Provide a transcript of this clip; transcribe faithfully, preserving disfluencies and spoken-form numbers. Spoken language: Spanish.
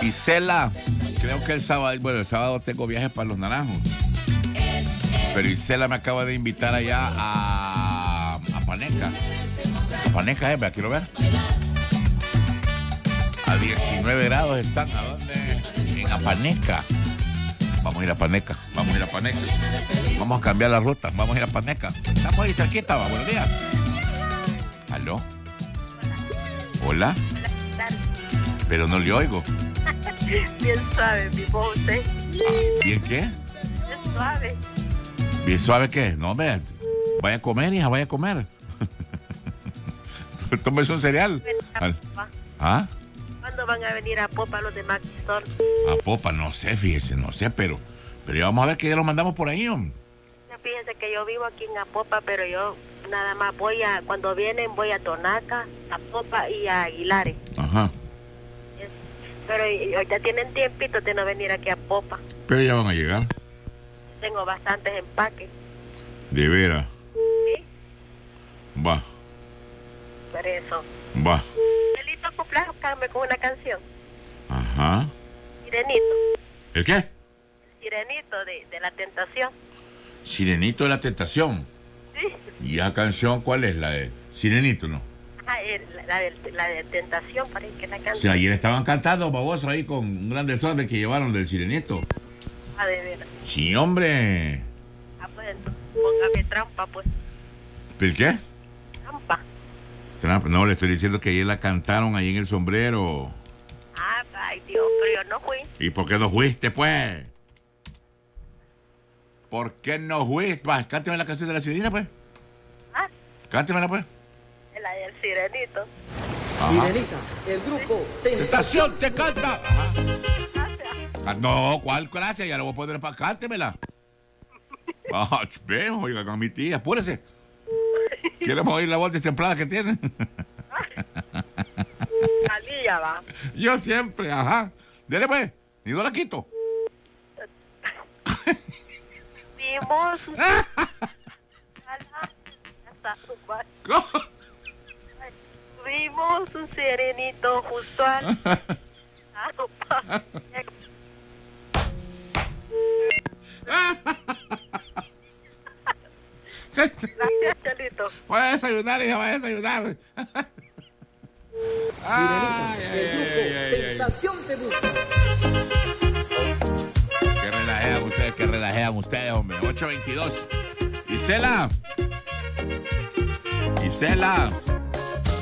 Isela, creo que el sábado, bueno, el sábado tengo viajes para Los Naranjos. Pero Isela me acaba de invitar allá a, a Paneca. A Paneca, eh, quiero ver. A diecinueve grados están. ¿A dónde? En Apaneca. Vamos a ir a Paneca. Vamos a ir a Paneca. Vamos a cambiar la ruta. Vamos a ir a Paneca. Estamos ahí cerquita, va. Buenos días. ¿Aló? Hola. Pero no le oigo. Bien suave, mi voz, ¿eh? ¿Bien qué? Bien suave. ¿Bien suave qué? No, hombre. Vaya a comer, hija, vaya a comer. Tómese un cereal. ¿Ah? ¿Cuándo van a venir a Popa los de Maxor? A Popa, no sé, fíjese, no sé, pero, pero ya vamos a ver que ya lo mandamos por ahí, hombre. Fíjense que yo vivo aquí en Apopa, pero yo nada más voy a, cuando vienen voy a Tonaca, a Popa y a Aguilares. Ajá. Es, pero y, ahorita tienen tiempito de no venir aquí a Popa. Pero ya van a llegar. Tengo bastantes empaques. De veras. ¿Sí? Va. Por eso. Va. Celito, complázcame con una canción. Ajá. Sirenito. ¿El qué? El Sirenito de, de la Tentación. Sirenito de la Tentación. Sí. ¿Y la canción cuál es? La de Sirenito, ¿no? Ah, el, la, de, la de Tentación, parece que la canción. O sea, ayer estaban cantando babosos ahí con un gran desorden que llevaron del Sirenito. Ah, de veras. Sí, hombre. Ah, pues entonces, póngame trampa, pues. ¿El qué? Trampa. Trampa. No, le estoy diciendo que ayer la cantaron ahí en El Sombrero. Ah, ay Dios, pero yo no fui. ¿Y por qué no fuiste, pues? ¿Por qué no fuiste? Va, cánteme la canción de la Sirenita, pues. Ah, Cántemela, pues. la del Sirenito. Ajá. Sirenita, el grupo Tentación. ¡Tentación te canta! Ajá. Gracias. Ah, no, ¿cuál gracia? Ya lo voy a poner para cántemela. Ah, ve, oiga, con mi tía, apúrese. Queremos oír la voz destemplada que tiene. Salía, va. Yo siempre, ajá. Dele, pues, ni no la quito. Vimos un... Hasta su pa- ¿Cómo? Vimos un Sirenito justo al... a su pa- Gracias, Chelito. Voy a desayunar, hija, voy a desayunar. Sirenita, Ay, el ay, grupo ay, ay, ay. Tentación te busca. Que relajean ustedes, que relajean ustedes, hombre. ocho veintidós. Isela. Isela.